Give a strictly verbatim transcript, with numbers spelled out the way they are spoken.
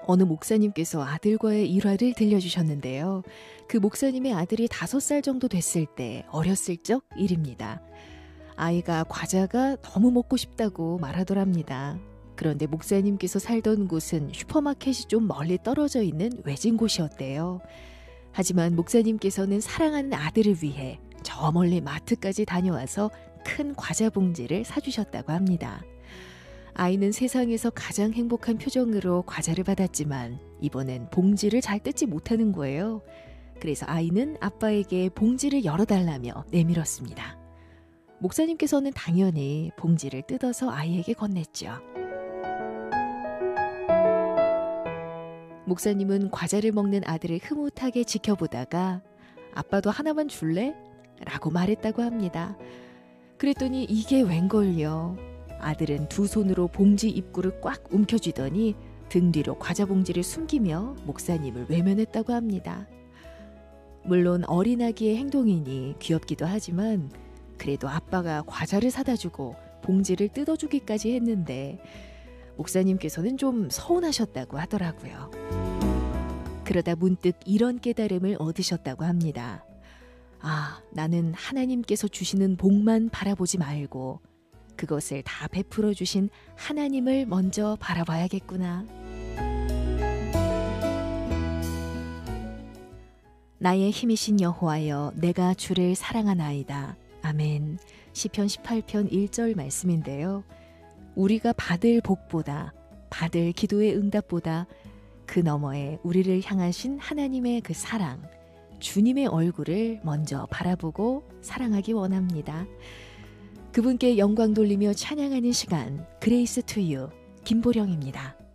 어느 목사님께서 아들과의 일화를 들려주셨는데요. 그 목사님의 아들이 다섯 살 정도 됐을 때 어렸을 적 일입니다. 아이가 과자가 너무 먹고 싶다고 말하더랍니다. 그런데 목사님께서 살던 곳은 슈퍼마켓이 좀 멀리 떨어져 있는 외진 곳이었대요. 하지만 목사님께서는 사랑하는 아들을 위해 저 멀리 마트까지 다녀와서 큰 과자 봉지를 사주셨다고 합니다. 아이는 세상에서 가장 행복한 표정으로 과자를 받았지만 이번엔 봉지를 잘 뜯지 못하는 거예요. 그래서 아이는 아빠에게 봉지를 열어달라며 내밀었습니다. 목사님께서는 당연히 봉지를 뜯어서 아이에게 건넸죠. 목사님은 과자를 먹는 아들을 흐뭇하게 지켜보다가 아빠도 하나만 줄래? 라고 말했다고 합니다. 그랬더니 이게 웬걸요. 아들은 두 손으로 봉지 입구를 꽉 움켜쥐더니 등 뒤로 과자 봉지를 숨기며 목사님을 외면했다고 합니다. 물론 어린아기의 행동이니 귀엽기도 하지만 그래도 아빠가 과자를 사다 주고 봉지를 뜯어주기까지 했는데 목사님께서는 좀 서운하셨다고 하더라고요. 그러다 문득 이런 깨달음을 얻으셨다고 합니다. 아, 나는 하나님께서 주시는 복만 바라보지 말고 그것을 다 베풀어 주신 하나님을 먼저 바라봐야겠구나. 나의 힘이신 여호와여, 내가 주를 사랑하나이다. 아멘. 시편 십팔 편 일 절 말씀인데요. 우리가 받을 복보다, 받을 기도의 응답보다 그 너머에 우리를 향하신 하나님의 그 사랑, 주님의 얼굴을 먼저 바라보고 사랑하기 원합니다. 그분께 영광 돌리며 찬양하는 시간, 그레이스 투 유, 김보령입니다.